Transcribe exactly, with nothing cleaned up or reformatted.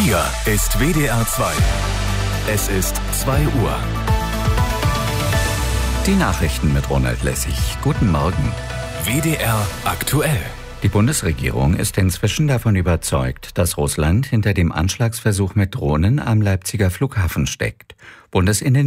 Hier ist W D R zwei. Es ist zwei Uhr. Die Nachrichten mit Ronald Lessig. Guten Morgen. W D R aktuell. Die Bundesregierung ist inzwischen davon überzeugt, dass Russland hinter dem Anschlagsversuch mit Drohnen am Leipziger Flughafen steckt. Bundesinnen